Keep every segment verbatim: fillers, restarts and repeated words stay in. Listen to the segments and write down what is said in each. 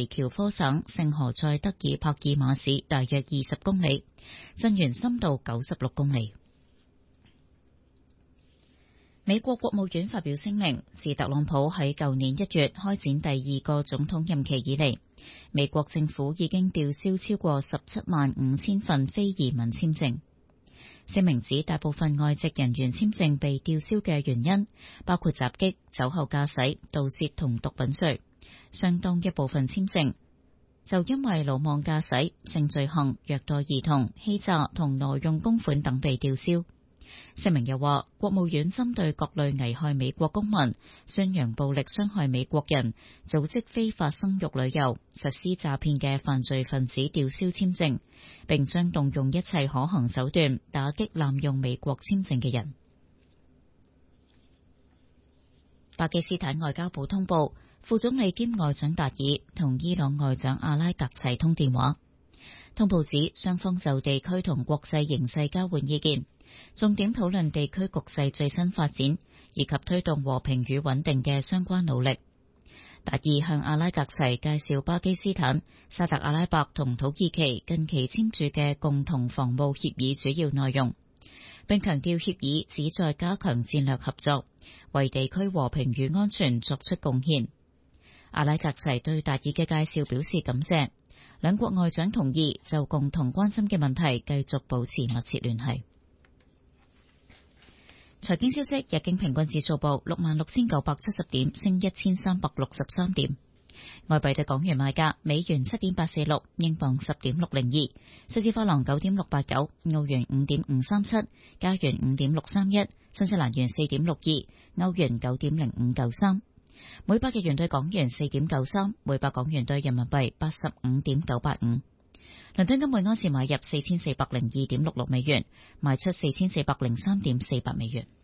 離喬科省聖何塞德爾帕爾馬市大約二十公里，震源深度九十六公里。美國國務院發表聲明，自特朗普喺舊年一月開展第二個總統任期以嚟，美國政府已經吊銷超過十七萬五千份非移民簽證。聲明指大部分外籍人員簽證被吊銷嘅原因包括襲擊、酒後駕駛、盜竊同毒品罪，相當一部分簽證就因為魯莽駕駛、性罪行、虐待兒童、欺詐同挪用公款等被吊銷。聲明又話，國務院針對各類危害美國公民、宣揚暴力傷害美國人、組織非法生育旅遊、實施詐騙嘅犯罪分子吊銷簽證，並將動用一切可行手段打擊濫用美國簽證嘅人。巴基斯坦外交部通報，副總理兼外長達爾同伊朗外長阿拉格齊通電話。通報指，雙方就地區同國際形勢交換意見，重點討論地區局勢最新發展，以及推動和平與穩定嘅相關努力。達爾向阿拉格齊介紹巴基斯坦、沙特阿拉伯同土耳其近期簽署嘅共同防務協議主要內容，並強調協議旨在加強戰略合作，為地區和平與安全作出貢獻。阿拉格齊對達爾嘅介紹表示感謝，兩國外長同意就共同關心嘅問題繼續保持密切聯繫。財經消息，日經平均指數報六萬六千九百七十點，升一千三百六十三點。外幣對港元賣價，美元七點八四六，英鎊十點六零二，瑞士法郎九點六八九，澳元五點五三七，加元五點六三一，新西蘭元四點六二，歐元九點零五九三。每百日元對港元四點九三，每百港元對人民幣八十五點九八五。倫敦金每安士買入四千四百零二點六六美元，賣出四千四百零三點四八美元。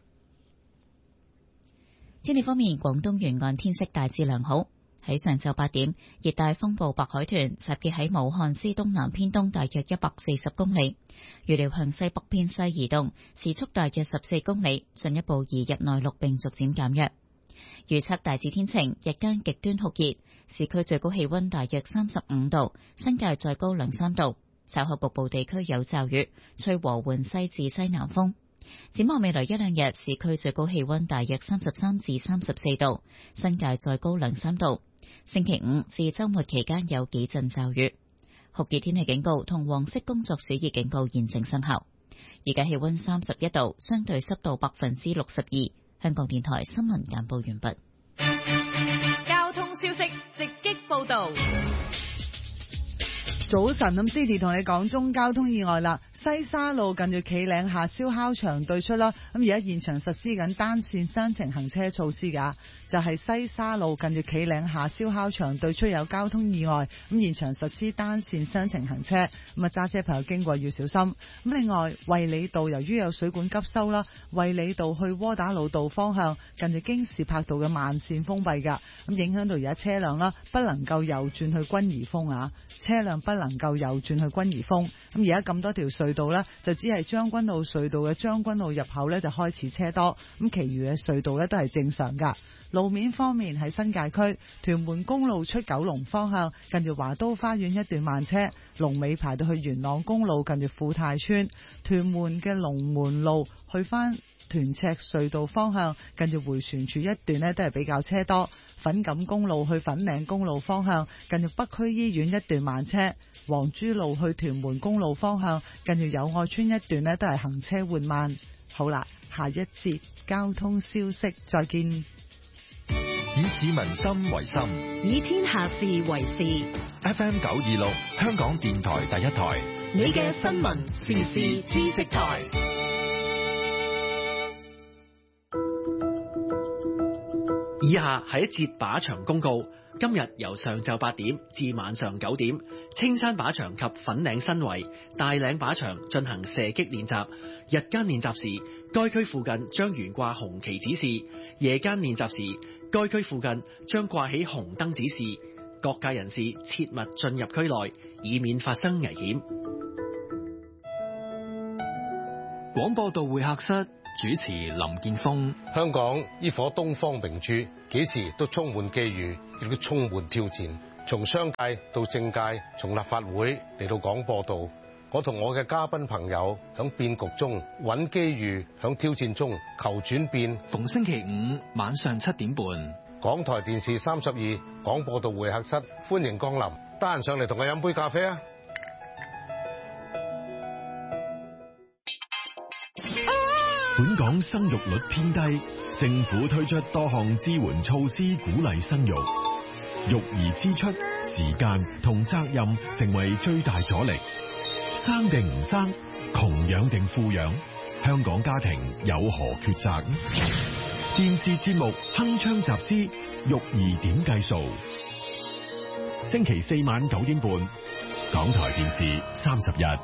天氣方面，廣東沿岸天色大致良好。喺上晝八點，熱帶風暴白海豚集結喺武漢之東南偏東大約一百四十公里，預料向西北偏西移動，時速大約十四公里，進一步移入內陸並逐漸減弱。預測大致天晴，日間極端酷熱，市區最高氣溫大約三十五度，新界再高兩三度。稍後局部地區有驟雨，吹和緩西至西南風。展望未來一兩日，市區最高氣溫大約三十三至三十四度，新界再高兩三度。星期五至周末期間有幾陣驟雨。酷熱天氣警告同黃色工作暑熱警告現正生效。而家氣溫三十一度，相對濕度百分之六十二。香港電台新聞簡報完畢。 交通消息直擊報道。 早晨，咁 Didi 同你講中交通意外啦。西沙路近住企嶺下燒烤場對出啦，咁而家現場實施緊單線雙程行車措施噶，就係、是、西沙路近住企嶺下燒烤場對出有交通意外，咁現場實施單線雙程行車，咁啊揸車朋友經過要小心。咁另外衛理道由於有水管急修啦，衛理道去窩打老道方向近住京士柏道嘅慢線封閉噶，咁影響到而家車輛啦不能夠右轉去君怡峰啊，車輛不能夠右轉去君怡峰。咁而家咁多條隧道呢，就只係將軍澳隧道嘅將軍澳入口呢就開始車多，咁其餘嘅隧道呢都係正常噶。路面方面喺新界區屯門公路出九龍方向近住華都花園一段慢車，龍尾排到去元朗公路近住富泰村。屯門嘅龍門路去翻屯赤隧道方向近住回旋處一段呢都係比較車多。粉錦公路去粉嶺公路方向近住北區醫院一段慢車。黃珠路去屯門公路方向近住友愛村一段呢都係行車緩慢。好啦，下一節交通消息再見。 以市民心為心， 以天下事為事。 F M 九二六，香港電台第一台， 你嘅新聞時事知識台。 以下係一節靶場公告。今日由上晝八點至晚上九點，青山靶場及粉嶺新圍、大嶺靶場進行射擊練習。日間練習時，該區附近將懸掛紅旗指示；夜間練習時，該區附近將掛起紅燈指示。各界人士切勿進入區內，以免發生危險。 廣播道會客室主持林建峰。 香港呢顆東方明珠幾時都充滿機遇，亦都充滿挑戰。 從商界到政界，從立法會嚟到廣播道，我同我嘅嘉賓朋友響變局中揾機遇，響挑戰中求轉變。 逢星期五晚上七點半， 港台電視三十二廣播道會客室，歡迎光臨，得閒上嚟同我飲杯咖啡啊！ 本港生育率偏低，政府推出多項支援措施鼓勵生育，育兒支出、時間同責任成為最大阻力。生定唔生，窮養定富養，香港家庭有何抉擇？電視節目鏗鏘集資，育兒點計數？星期四晚九點半，港台電視三十一。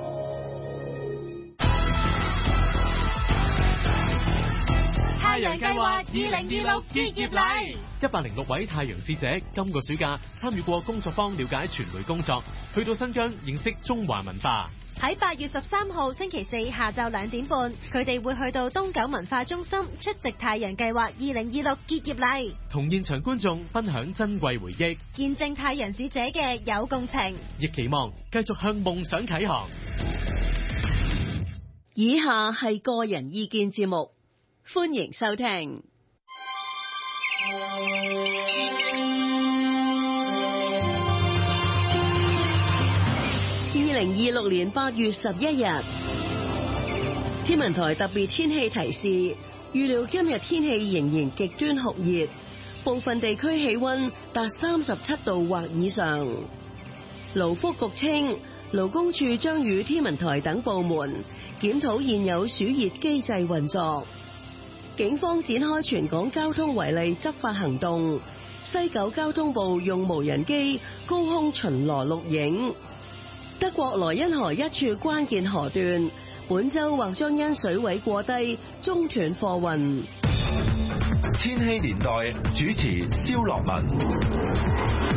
太陽計劃二零二六結業禮， 一百零六位太陽使者今個暑假參與過工作坊，了解傳媒工作，去到新疆認識中華文化。 喺八月十三號星期四下晝兩點半，佢哋會去到東九文化中心出席太陽計劃二零二六結業禮， 同現場觀眾分享珍貴回憶， 見證太陽使者嘅有共情， 亦期望繼續向夢想啟航。 以下係個人意見節目，歡迎收聽。二零二六年八月十一日，天文台特別天氣提示，預料今日天氣仍然極端酷熱，部分地區氣溫達三十七度或以上。勞福局稱，勞工處將與天文台等部門檢討現有暑熱機制運作。警方展開全港交通違例執法行動，西九交通部用無人機高空巡邏錄影。德國萊茵河一處關鍵河段，本周或將因水位過低中斷貨運。 千禧年代主持蕭樂文。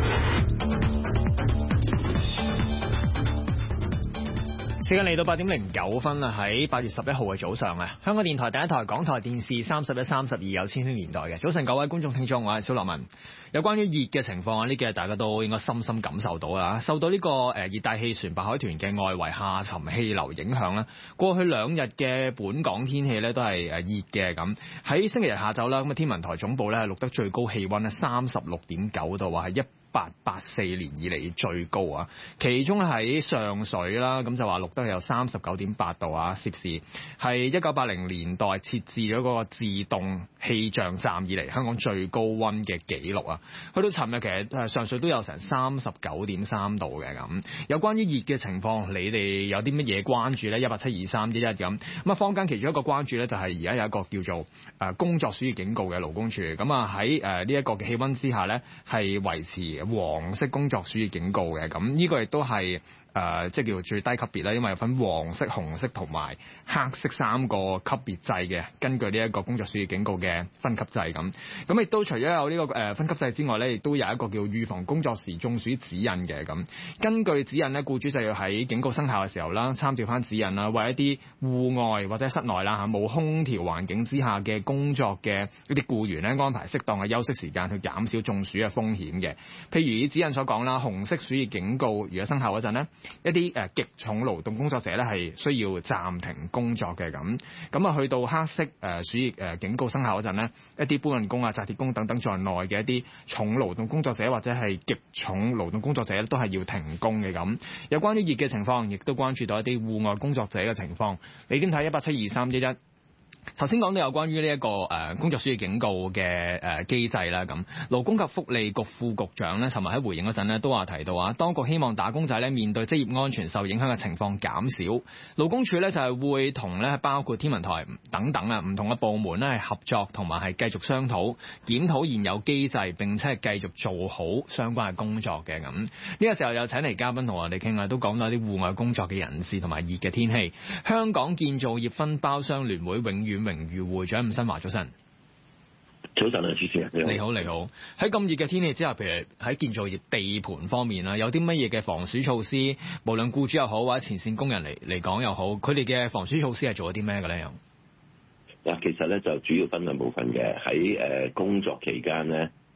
時間嚟到八點零九分啦，喺八月十一號嘅早上啊，香港電台第一台港台電視三十一、三十二有千禧年代嘅早晨，各位觀眾聽眾，我係蕭樂文。有關於熱嘅情況啊，呢幾日大家都應該深深感受到啦。受到呢個誒熱帶氣旋白海豚嘅外圍下沉氣流影響咧，過去兩日嘅本港天氣咧都係誒熱嘅咁。喺星期日下晝啦，咁啊天文台總部咧錄得最高氣溫咧三十六點九度，話係一八八四年以嚟最高啊！其中喺上水啦，咁就話錄得有三十九點八度啊，攝氏係一九八零年代設置咗嗰個自動氣象站以嚟香港最高溫嘅紀錄啊！去到尋日其實上水都有成三十九點三度嘅咁。有關於熱嘅情況，你哋有啲乜嘢關注呢？一八七二三一一咁。咁啊，坊間其中一個關注呢，就係而家有一個叫做誒工作暑熱警告嘅勞工處。咁啊喺誒呢一個嘅氣溫之下呢，係維持黃色工作暑熱警告嘅，咁呢個亦都係誒即係叫做最低級別啦，因為有分黃色、紅色同埋黑色三個級別制嘅，根據呢一個工作暑熱警告嘅分級制咁。咁亦都除咗有呢個誒分級制之外咧，亦都有一個叫預防工作時中暑指引嘅咁。根據指引咧，僱主就要喺警告生效嘅時候啦，參照翻指引啦，為一啲戶外或者室內啦嚇冇空調環境之下嘅工作嘅一啲僱員咧，安排適當嘅休息時間去減少中暑嘅風險嘅。譬如以指引所講啦，紅色暑熱警告如果生效嗰陣咧，一啲誒極重勞動工作者咧係需要暫停工作嘅咁。咁啊去到黑色誒暑熱誒警告生效嗰陣咧，一啲搬運工啊、紮鐵工等等在內嘅一啲重勞動工作者或者係極重勞動工作者咧，都係要停工嘅咁。有關於熱嘅情況，亦都關注到一啲戶外工作者嘅情況。你點睇？一八七二三一一。頭先講到有關於呢一個誒工作暑熱警告嘅誒機制啦，咁勞工及福利局副局長咧，尋日喺回應嗰陣咧都話提到啊，當局希望打工仔咧面對職業安全受影響嘅情況減少，勞工處咧就係會同咧包括天文台等等啊唔同嘅部門咧係合作，同埋係繼續商討檢討現有機制，並且係繼續做好相關嘅工作嘅咁。呢個時候有請嚟嘉賓同我哋傾啊，都講到啲戶外工作嘅人士同埋熱嘅天氣。香港建造業分包商聯會永遠榮譽會長伍新華，早晨。 早晨啊，主持人你好，你好。喺咁熱嘅天氣之下，譬如喺建造業地盤方面啦，有啲乜嘢嘅防暑措施？無論僱主又好，或者前線工人嚟嚟講又好，佢哋嘅防暑措施係做咗啲咩嘅咧？又嗱，其實咧就主要分兩部分嘅。喺誒工作期間咧，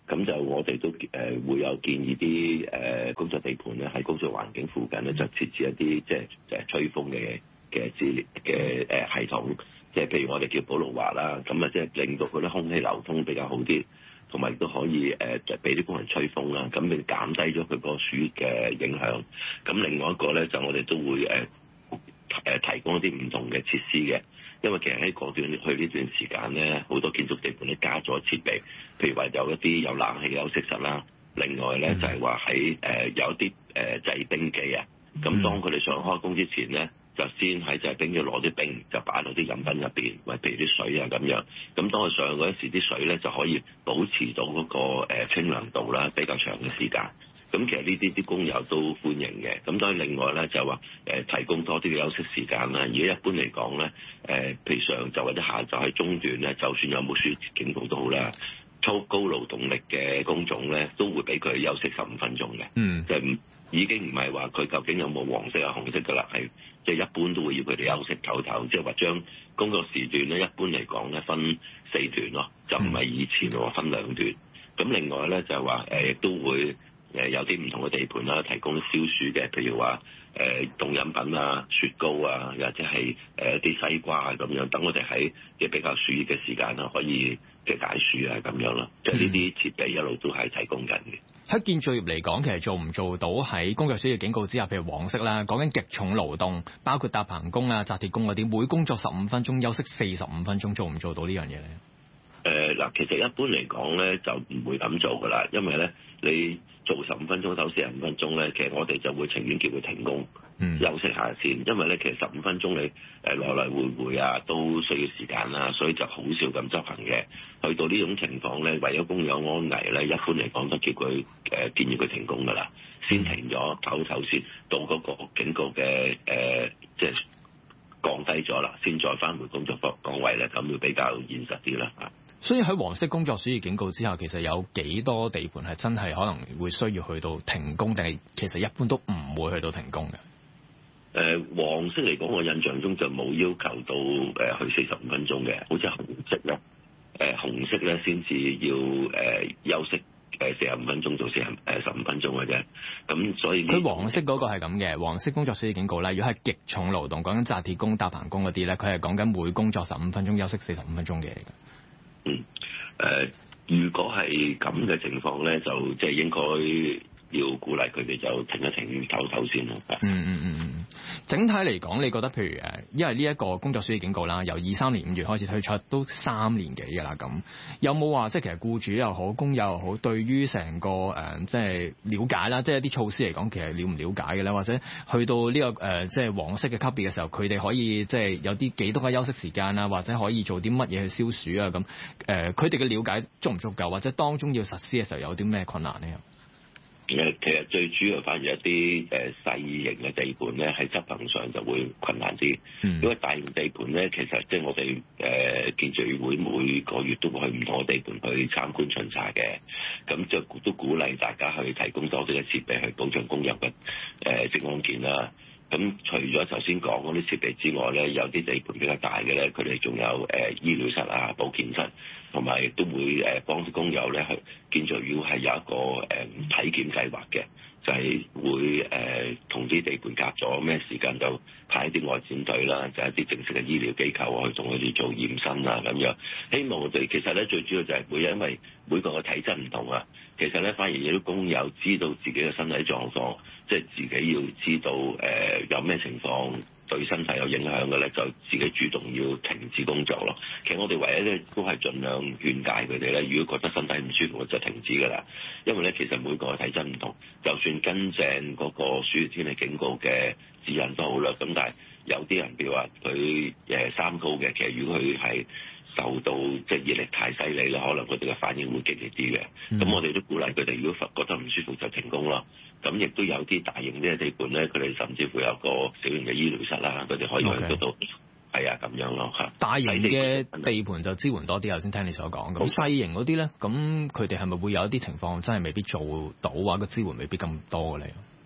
咁就我哋都誒、呃、會有建議啲誒、呃、工作地盤咧喺工作環境附近咧就設置一啲即係誒吹風嘅嘅資嘅誒系統，即係譬如我哋叫保露華啦，咁啊即係令到佢啲空氣流通比較好啲，同埋亦都可以誒就俾啲工人吹風啦，咁你減低咗佢個暑熱嘅影響。咁另外一個咧就我哋都會誒誒、呃、提供一啲唔同嘅設施嘅。因為其實喺嗰段去呢段時間咧，好多建築地盤咧加咗設備，譬如話有一啲有冷氣嘅休息室啦。另外咧就係話喺誒有一啲誒製冰機啊。咁當佢哋上開工之前咧，就先喺製冰機攞啲冰，就擺到啲飲品入邊，或譬如啲水啊咁樣。咁當佢上嗰時啲水咧就可以保持到嗰個誒清涼度啦，比較長嘅時間。咁其實呢啲啲工友都歡迎嘅，咁當然另外咧就話誒提供多啲嘅休息時間啦。而家一般嚟講咧，誒譬如上晝或者下晝喺中段咧，就算有冇暑熱警告都好啦，粗高勞動力嘅工種咧都會俾佢休息十五分鐘嘅。嗯，就唔已經唔係話佢究竟有冇黃色啊紅色噶啦，係即係一般都會要佢哋休息唞唞，即係話將工作時段咧一般嚟講咧分四段咯，就唔係以前喎分兩段。咁另外咧就係話誒亦都會。誒有啲唔同嘅地盤啦，提供消暑嘅，譬如話誒凍飲品啊、雪糕啊，或者係誒一啲西瓜啊咁樣，等我哋喺即係比較暑熱嘅時間啦，可以嘅解暑啊咁樣啦。即係呢啲設備一路都係提供緊嘅。 喺建造業嚟講，其實做唔做到喺工作暑熱警告之下，譬如黃色啦，講緊極重勞動，包括搭棚工啊、紮鐵工嗰啲，每工作十五分鐘休息四十五分鐘，做唔做到呢樣嘢咧？ 誒嗱、呃，其實一般嚟講咧，就唔會咁做噶啦，因為咧你做十五分鐘，唞四十五分鐘咧，其實我哋就會情願叫佢停工，嗯、休息下先，因為咧其實十五分鐘你誒來來回回啊都需要時間啦，所以就好少咁執行嘅。去到呢種情況咧，為咗工友安危咧，一般嚟講都叫佢誒、呃、建議佢停工噶啦，先停咗唞唞先，到嗰個警告嘅誒、呃、即係降低咗啦，先再返回工作崗位咧，咁會比較現實啲啦嚇。 所以喺黃色工作暑熱警告之下，其實有幾多地盤係真係可能會需要去到停工，定係其實一般都唔會去到停工嘅？誒、 呃，黃色嚟講，我印象中就冇要求到誒、呃、去四十五分鐘嘅，好似紅色咧，誒、呃、紅色咧先至要誒、呃、休息誒四十五分鐘到四十誒十五分鐘嘅啫。咁所以佢黃色嗰個係咁嘅，黃色工作暑熱警告咧，如果係極重勞動，講緊紮鐵工、搭棚工嗰啲咧，佢係講緊每工作十五分鐘休息四十五分鐘嘅嚟嘅。 嗯，誒、呃，如果係咁嘅情況咧，就即係應該要鼓勵佢哋就停一停，唞唞先咯。 嗯嗯嗯嗯，整體嚟講，你覺得譬如誒，因為呢一個工作暑熱警告啦，由二三年五月開始推出，都三年幾㗎啦。咁有冇話即係其實僱主又好，工友又好，對於成個誒即係了解啦，即係一啲措施嚟講，其實了唔了解嘅咧？或者去到呢、這個誒即係黃色嘅級別嘅時候，佢哋可以即係有啲幾多嘅休息時間啊，或者可以做啲乜嘢去消暑啊？咁誒，佢哋嘅了解足唔足夠，或者當中要實施嘅時候有啲咩困難呢？ 誒，其實最主要反而一啲誒細型嘅地盤咧，喺執行上就會困難啲。嗯、因為大型地盤咧，其實即係我哋誒建造業會每個月都會去唔同嘅地盤去參觀巡查嘅，咁就都鼓勵大家去提供多啲嘅設備去保障工友嘅誒職安健啦。咁除咗頭先講嗰啲設備之外咧，有啲地盤比較大嘅咧，佢哋仲有誒、呃、醫療室啊、保健室，同埋亦都會誒幫啲工友咧去建造業係有一個誒、呃、體檢計劃嘅，就係、是、會誒同啲地盤夾咗咩時間就派一啲外展隊啦，就係、是、一啲正式嘅醫療機構去同佢哋做驗身啊咁樣。希望我哋其實咧最主要就係會因為每個嘅體質唔同啊，其實咧反而有啲工友知道自己嘅身體狀況，即係自己要知道誒、呃、有咩情況對身體有影響嘅咧，就自己主動要停止工作咯。其實我哋唯一咧都係盡量勸誡佢哋咧，如果覺得身體唔舒服就停止㗎啦。因為咧其實每個體質唔同，就算跟正嗰個暑熱天氣警告嘅指引都好啦。咁但係有啲人譬如話佢誒三高嘅，其實如果佢係受到即係熱力太犀利啦，可能佢哋嘅反應會激烈啲嘅。咁、嗯、我哋都鼓勵佢哋，如果覺得唔舒服就停工咯。咁亦都有啲大型啲嘅地盤咧，佢哋甚至乎有個小型嘅醫療室啦，佢哋可以去嗰度。係啊，咁樣咯嚇。大型嘅地盤就支援多啲，頭先聽你所講。咁細型嗰啲咧，咁佢哋係咪會有一啲情況真係未必做到，或者個支援未必咁多嘅咧？誒、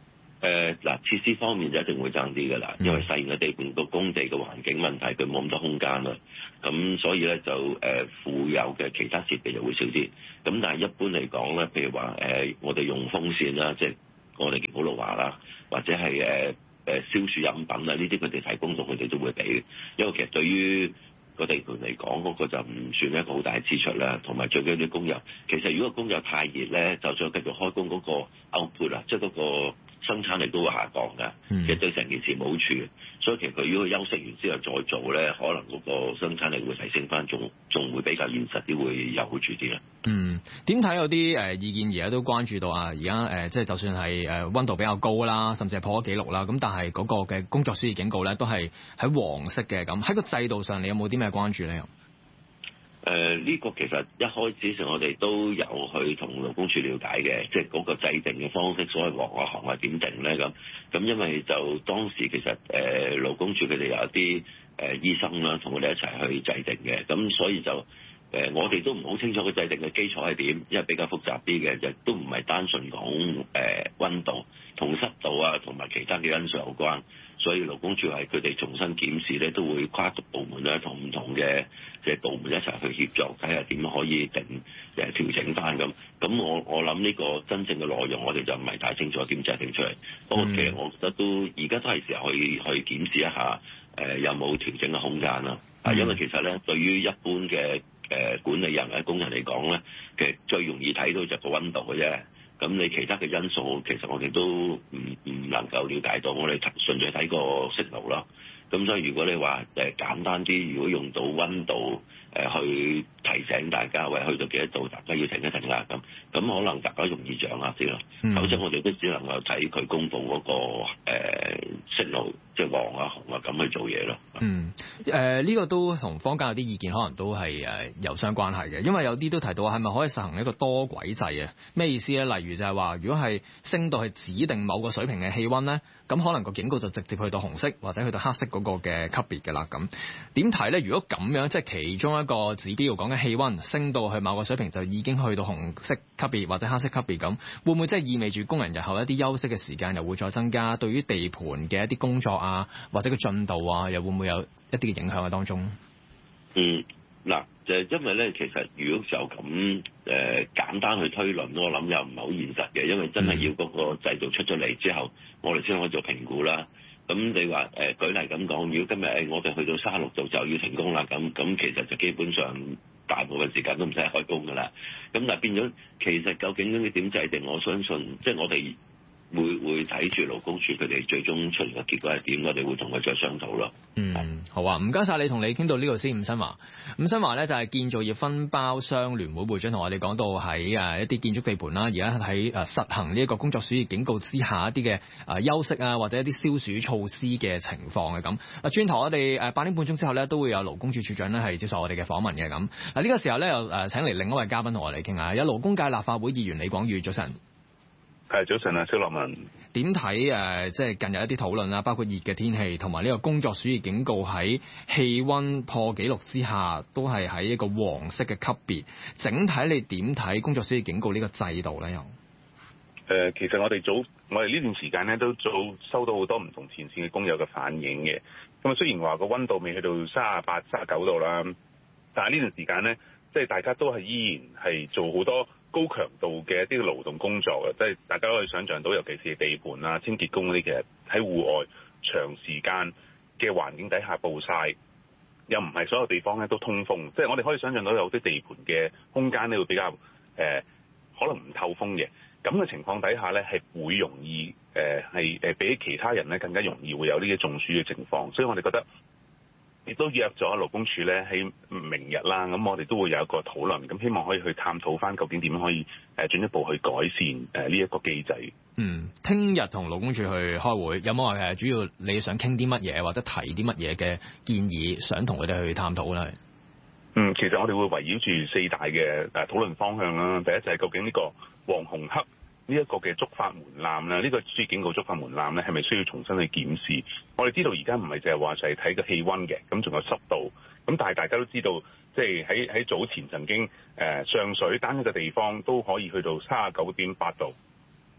誒嗱，設施方面就一定會爭啲㗎啦，因為細型嘅地盤個工地嘅環境問題，佢冇咁多空間啦。咁所以咧就誒、呃、附有嘅其他設備就會少啲。咁但係一般嚟講咧，譬如話誒、呃、我哋用風扇啦，即係我哋嘅普羅華啦，或者係誒誒消暑飲品啊，呢啲佢哋提供到，佢哋都會俾。因為其實對於個地盤嚟講，嗰、那個就唔算一個好大嘅支出啦。同埋最緊要啲工友，其實如果工友太熱咧，就算繼續開工嗰個 output 啊，即係嗰個生產力都會下降㗎。其實對成件事冇好處。所以其實佢如果休息完之後再做咧，可能嗰個生產力會提升翻，仲仲會比較現實啲，會有好處啲啦。 嗯，點睇有啲誒、呃、意見而家都關注到啊？而家誒即係就算係誒溫度比較高啦，甚至係破咗紀錄啦，咁但係嗰個嘅工作暑熱警告咧都係喺黃色嘅。咁喺個制度上，你有冇啲咩關注咧？ 誒、呃、呢、這個其實一開始時我哋都有去同勞工處了解嘅，即係嗰個制定嘅方式，所謂黃啊紅啊點定咧咁。咁因為就當時其實誒、呃、勞工處佢哋有一啲誒、呃、醫生啦，同我哋一齊去制定嘅，咁所以就誒、呃、我哋都唔好清楚個制定嘅基礎係點，因為比較複雜啲嘅，就都唔係單純講誒溫度同濕度啊，同埋其他嘅因素有關。所以勞工處係佢哋重新檢視咧，都會跨部門咧同唔同嘅即係部門一齊去協助，睇下點可以定誒調整翻咁。咁我我諗呢個真正嘅內容，我哋就唔係太清楚點制定出嚟。不過其實我覺得都而家都係時候去去檢視一下誒、呃、有冇調整嘅空間啦。啊，因為其實咧對於一般嘅誒、呃、管理人或者工人嚟講咧，其實最容易睇到就個溫度嘅啫。咁你其他嘅因素，其實我哋都唔唔能夠了解到，我哋純粹睇個息路咯。咁所以如果你話誒、呃、簡單啲，如果用到溫度誒、呃、去提醒大家，喂去到幾多度，大家要停一停啦咁，咁可能大家容易掌握啲咯。否則、嗯、我哋都只能夠睇佢公佈嗰、那個誒息路，即係黃啊紅啊咁去做嘢咯。 嗯，誒、呃、呢、這個都同坊間有啲意見，可能都係誒、呃、有相關係嘅，因為有啲都提到係咪可以實行一個多軌制啊？咩意思咧？例如就係話，如果係升到係指定某個水平嘅氣温咧，咁可能個警告就直接去到紅色或者去到黑色嗰個嘅級別嘅啦。咁點睇咧？如果咁樣即係其中一個指標講嘅氣温升到去某個水平就已經去到紅色級別或者黑色級別咁，會唔會即係意味住工人日後一啲休息嘅時間又會再增加？對於地盤嘅一啲工作啊，或者個進度啊，又會唔會有一啲嘅影響喺當中？ 嗯，嗱，就係因為咧，其實如果就咁誒、呃、簡單去推論，我諗又唔係好現實嘅，因為真係要嗰個制度出咗嚟之後，我哋先可以做評估啦。咁你話誒、呃、舉例咁講，如果今日誒、哎、我哋去到三十六度就要停工啦，咁咁其實就基本上大部分時間都唔使開工噶啦。咁但係變咗，其實究竟應該點制定？我相信即係我哋會會睇住勞工處佢哋最終出嚟嘅結果係點，我哋會同佢再商討咯。 嗯，好啊，唔該晒你，同你傾到呢度先。伍新華，伍新華咧就係建造業分包商聯會會長，同我哋講到喺誒一啲建築地盤啦，而家喺誒實行呢一個工作暑熱警告之下一啲嘅誒休息啊，或者一啲消暑措施嘅情況嘅咁。啊，轉頭我哋誒八點半鐘之後咧，都會有勞工處處長咧係接受我哋嘅訪問嘅咁。嗱，呢個時候咧又誒請嚟另一位嘉賓同我哋傾下，有勞工界立法會議員李廣宇，早晨。 係早晨啊，蕭樂文。 點睇誒？即係近日一啲討論啦，包括熱嘅天氣同埋呢個工作暑熱警告喺氣温破紀錄之下，都係喺一個黃色嘅級別。整體你點睇工作暑熱警告呢個制度咧？又誒、 呃，其實我哋早我哋呢段時間咧都早收到好多唔同前線嘅工友嘅反映嘅。咁啊，雖然話個温度未去到三十八、三十九度啦，但係呢段時間咧，即係大家都係依然係做好多高強度嘅一啲勞動工作嘅，即係大家都可以想像到，尤其是地盤啊、清潔工嗰啲，其實喺戶外長時間嘅環境底下暴曬，又唔係所有地方咧都通風，即係我哋可以想像到有啲地盤嘅空間咧會比較誒、呃、可能唔透風嘅，咁嘅情況底下咧係會容易誒係誒比其他人咧更加容易會有呢啲中暑嘅情況，所以我哋覺得亦都約咗勞工處咧喺明日啦，咁我哋都會有一個討論，咁希望可以去探討翻究竟點可以誒進一步去改善誒呢一個機制。 嗯，聽日同勞工處去開會，有冇話誒主要你想傾啲乜嘢或者提啲乜嘢嘅建議，想同佢哋去探討咧？ 嗯，其實我哋會圍繞住四大嘅誒討論方向啦。第一就係究竟呢個黃紅黑呢一個嘅觸發門檻咧，呢、這個暑熱警告觸發門檻咧，係咪需要重新去檢視？我哋知道而家唔係淨係話就係睇個氣温嘅，咁仲有濕度。咁但係大家都知道，即係喺喺早前曾經誒、呃、上水單一嘅地方都可以去到三十九點八度。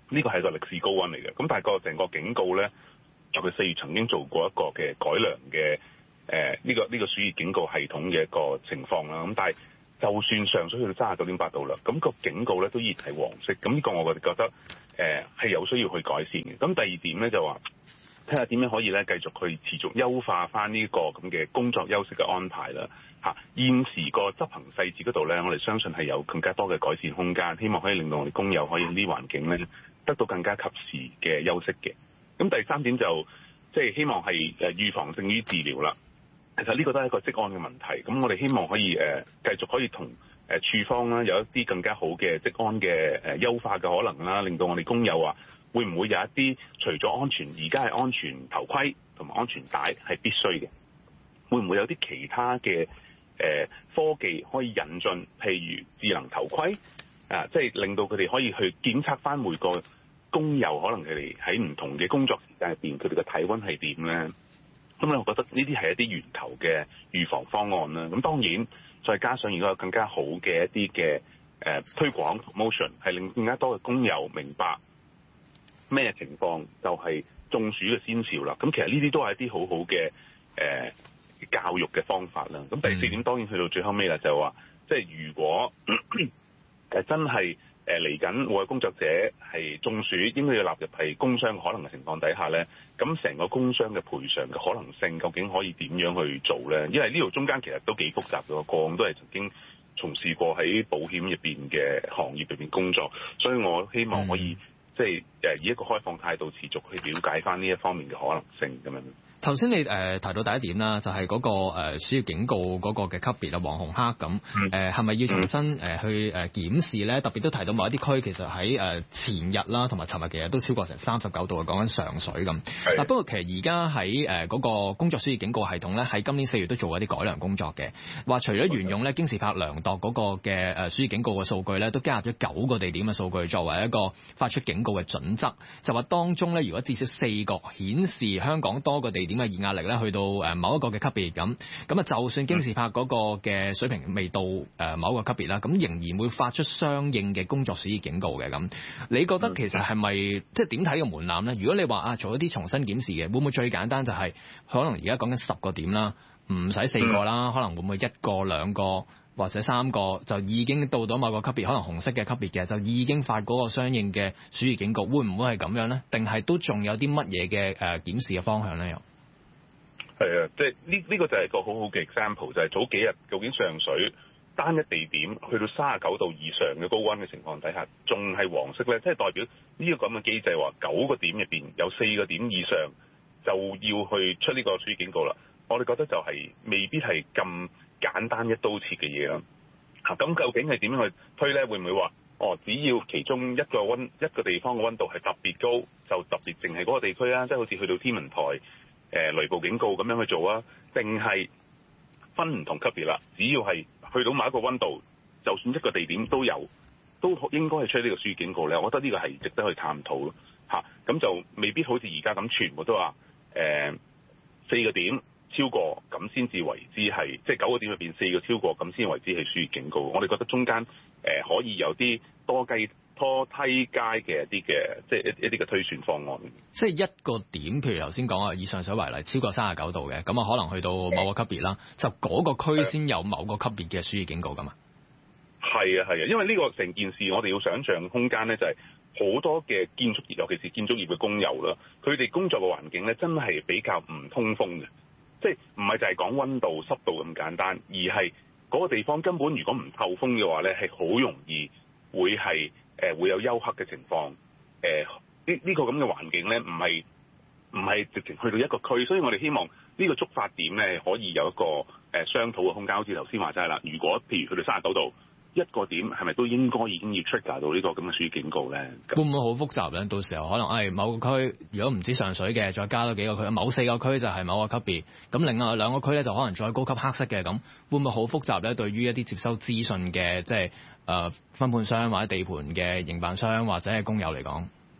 呢個係個歷史高溫嚟嘅。咁但係個成個警告咧，尤其四月曾經做過一個嘅改良嘅誒呢個呢、呢個暑熱警告系統嘅一個情況啦。咁但係就算上水去到三十九點八度啦，咁、個警告咧都依然係黃色。咁呢個我哋覺得誒係、呃、有需要去改善嘅。咁第二點咧就話睇下點樣可以咧繼續去持續優化翻呢個咁嘅工作休息嘅安排啦。嚇，現時個執行細節嗰度咧，我哋相信係有更加多嘅改善空間，希望可以令到我哋工友可以喺呢啲環境咧得到更加及時嘅休息嘅。咁第三點就即係、就是、希望係誒預防勝於治療啦。其實呢個都係一個職安嘅問題。咁我哋希望可以誒、呃、繼續可以同誒處方啦有一啲更加好嘅職安嘅誒優化嘅可能啦，令到我哋工友啊會唔會有一啲除咗安全，而家係安全頭盔同埋安全帶係必須嘅，會唔會有啲其他嘅誒、呃、科技可以引進，譬如智能頭盔啊，即係令到佢哋可以去檢測翻每個工友，可能佢哋喺唔同嘅工作時間入邊，佢哋嘅體溫係點咧？咁咧，我覺得呢啲係一啲源頭嘅預防方案啦。咁當然，再加上如果有更加好嘅一啲嘅誒推廣 promotion， 係令更加多嘅工友明白咩情況就係中暑嘅先兆啦。咁其實呢啲都係一啲好好嘅誒教育嘅方法啦。咁第四點當然去到最後尾啦，就係話即係如果誒真係誒嚟緊我嘅工作者係中暑，應該要納入係工傷可能嘅情況底下咧，咁成個工傷嘅賠償嘅可能性究竟可以點樣去做咧？因為呢度中間其實都幾複雜嘅，個案都係曾經從事過喺保險入邊嘅行業入邊工作，所以我希望可以、嗯、即係誒以一個開放態度持續去了解翻呢一方面嘅可能性咁樣。 頭先你誒、呃、提到第一點啦，就係、是、嗰、那個誒暑熱警告嗰個嘅級別啊，黃紅黑咁誒，係咪、呃、要重新誒、呃、去誒檢視咧？特別都提到某一啲區，其實喺誒、呃、前日啦，同埋尋日其實都超過成三十九度，講緊上水咁。嗱，不過其實而家喺誒嗰個工作暑熱警告系統咧，喺今年四月都做過一啲改良工作嘅。話除咗沿用咧京士柏量度嗰個嘅誒暑熱警告嘅數據咧，都加入咗九個地點嘅數據作為一個發出警告嘅準則。就話當中咧，如果至少四個顯示香港多個地點嘅熱壓力咧，去到誒某一個嘅級別咁，咁啊就算京士柏嗰個嘅水平未到誒某一個級別啦，咁仍然會發出相應嘅工作暑熱警告嘅咁。你覺得其實係咪即係點睇個門檻咧？如果你話啊做一啲重新檢視嘅，會唔會最簡單就係、是、可能而家講緊十個點啦，唔使四個啦，可能會唔會一個兩個或者三個就已經到咗某個級別，可能紅色嘅級別嘅就已經發嗰個相應嘅暑熱警告，會唔會係咁樣咧？定係都仲有啲乜嘢嘅誒檢視嘅方向咧？又？ 係啊，即係呢呢個就係個好好嘅 example，就係早幾日究竟上水單一地點去到三十九度以上嘅高溫嘅情況底下，仲係黃色咧，即係代表呢個咁嘅機制話九個點入邊有四個點以上就要去出呢個暑熱警告啦。我哋覺得就係未必係咁簡單一刀切嘅嘢啦。嚇，咁究竟係點樣去推咧？會唔會話哦，只要其中一個溫一個地方嘅溫度係特別高，就特別淨係嗰個地區啊？即係好似去到天文台。誒雷暴警告咁樣去做啊？定係分唔同級別啦？只要係去到某一個溫度，就算一個地點都有，都應該係出呢個暑熱警告咧。我覺得呢個係值得去探討咯。嚇、啊，咁就未必好似而家咁，全部都話誒四個點超過咁先至為之係，即係九個點入邊四個超過咁先為之係暑熱警告。我哋覺得中間誒、呃、可以有啲多雞拖梯階嘅一啲嘅，即係一一啲嘅推算方案。 即係一個點，譬如頭先講啊，以上水為例，超過三十九度嘅，咁啊可能去到某個級別啦，就嗰個區先有某個級別嘅暑熱警告㗎嘛。 係啊係啊，因為呢個成件事，我哋要想像空間咧，就係好多嘅建築業，尤其是建築業嘅工友啦，佢哋工作嘅環境咧，真係比較唔通風嘅，即係唔係就係講溫度濕度咁簡單，而係嗰個地方根本如果唔透風嘅話咧，係好容易會係。誒、呃、會有休克嘅情況，誒呢呢個咁嘅環境咧，唔係唔係直情去到一個區，所以我哋希望呢個觸發點咧，可以有一個誒、呃、商討嘅空間。好似頭先話齋啦，如果譬如去到三十九度一個點，係咪都應該已經要 trigger 到呢個咁嘅暑熱警告咧？ 會唔會好複雜咧？到時候可能誒、哎、某個區如果唔知上水嘅，再加多幾個區，某四個區就係某個級別，咁另外兩個區咧就可能再高級黑色嘅，咁會唔會好複雜咧？對於一啲接收資訊嘅即係。誒、呃、分判商或者地盤嘅營辦商或者係工友嚟講，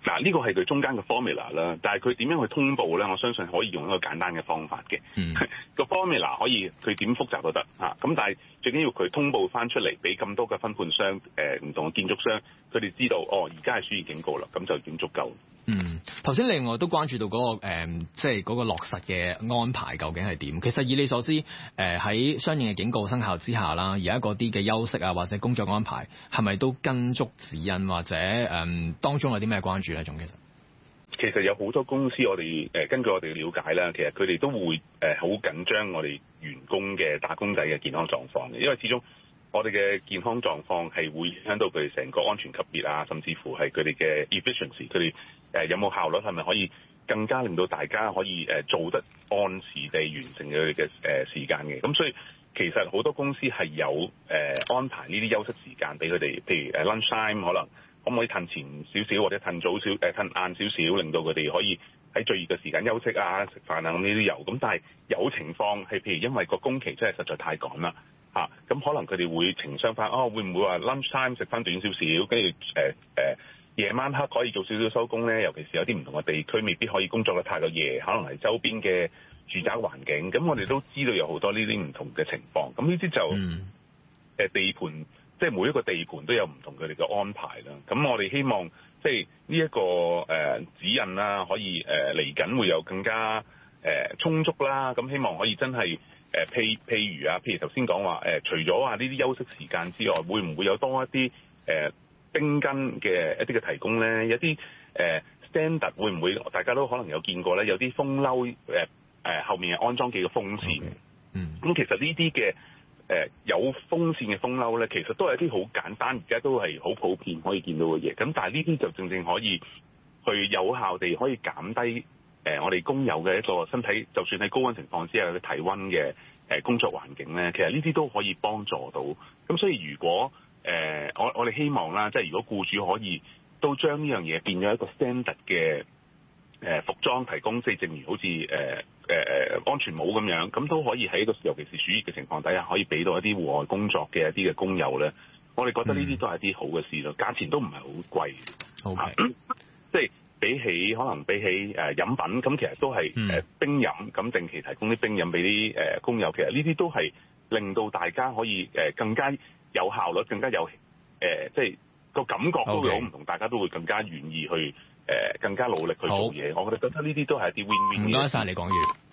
嗱，呢個係佢中間嘅 formula 啦，但係佢點樣去通報咧？我相信可以用一個簡單嘅方法嘅。 嗯， 個 formula 可以佢點複雜都得嚇，咁但係最緊要佢通報翻出嚟，俾咁多嘅分判商、誒唔同嘅建築商，佢哋知道哦，而家係暑熱警告啦，咁就已經足夠。 嗯，頭先另外都關注到嗰、那個、呃、即係嗰個落實嘅安排究竟係點？其實以你所知，誒、呃、喺相應嘅警告生效之下啦，而家嗰啲嘅休息啊或者工作安排係咪都跟足指引，或者誒、呃、當中有啲咩關注咧？仲其實其實有好多公司，我哋誒、呃、根據我哋嘅了解啦，其實佢哋都會誒好、呃、緊張我哋員工嘅打工仔嘅健康狀況嘅，因為始終我哋嘅健康狀況係會影響到佢哋成個安全級別啊，甚至乎係佢哋嘅 efficiency， 佢哋誒有冇效率，係咪可以更加令到大家可以誒做得按時地完成佢哋嘅誒時間嘅。咁所以其實好多公司係有誒、呃、安排呢啲休息時間俾佢哋，譬如誒 lunch time 可能可唔可以褪前少少或者褪早少誒褪晏少少，令到佢哋可以喺最熱嘅時間休息啊、食飯啊，咁呢啲有。咁但係有情況係譬如因為個工期真係實在太趕啦嚇，咁、啊、可能佢哋會情商翻，哦會唔會話 lunch time 食翻短少少，跟住誒誒夜晚黑可以做少少收工咧？尤其是有啲唔同嘅地區未必可以工作得太過夜，可能係周邊嘅住宅環境。咁我哋都知道有好多呢啲唔同嘅情況。咁呢啲就誒、嗯呃、地盤，即係每一個地盤都有唔同佢哋嘅安排啦。咁我哋希望即係呢一個誒、呃、指引啦，可以誒嚟緊會有更加誒、呃、充足啦。咁希望可以真係誒、呃、譬譬如啊，譬如頭先講話誒，除咗話呢啲休息時間之外，會唔會有多一啲誒？呃冰根嘅一啲嘅提供咧，有啲誒、呃、standard 會唔會大家都可能有見過咧？有啲風褸誒誒後面係安裝幾個風扇嘅。嗯，咁其實呢啲嘅誒有風扇嘅風褸咧，其實都係一啲好簡單，而家都係好普遍可以見到嘅嘢。咁但係呢啲就正正可以去有效地可以減低誒、呃、我哋工友嘅一個身體，就算喺高溫情況之下嘅體溫嘅誒工作環境咧，其實呢啲都可以幫助到。咁所以如果誒、呃，我我哋希望啦，即係如果僱主可以都將呢樣嘢變咗一個 standard 嘅誒、呃、服裝提供，即係正如好似誒誒誒安全帽咁樣，咁都可以喺一個尤其是暑熱嘅情況底下，可以俾到一啲戶外工作嘅一啲嘅工友咧。我哋覺得呢啲都係一啲好嘅事咯，價錢都唔係好貴。O K，即係比起可能比起誒、呃、飲品，咁其實都係誒、嗯呃、冰飲，咁定期提供啲冰飲俾啲誒工友，其實呢啲都係令到大家可以誒、呃、更加有效率，更加有誒、呃，即係個感覺都會好唔同， okay. 大家都會更加願意去誒、呃，更加努力去做嘢。我覺得覺得呢啲都係一啲 win win。唔該晒，李廣宇。